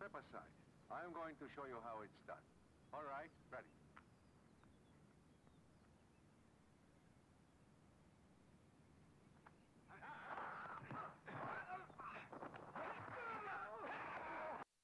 Step aside. I'm going to show you how it's done. All right, ready.